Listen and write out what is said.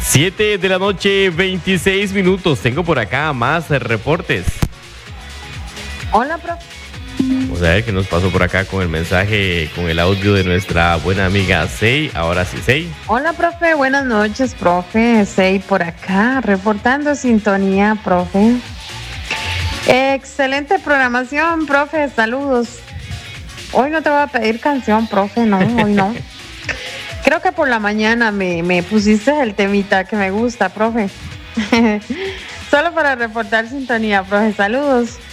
7 de la noche, 26 minutos. Tengo por acá más reportes. Hola, profe. Vamos a ver qué nos pasó por acá con el mensaje, con el audio de nuestra buena amiga Sei. Ahora sí, Sei. Hola, profe. Buenas noches, profe. Sei por acá, reportando sintonía, profe. Excelente programación, profe. Saludos. Hoy no te voy a pedir canción, profe. No, hoy no. Creo que por la mañana me pusiste el temita que me gusta, profe. Solo para reportar sintonía, profe. Saludos.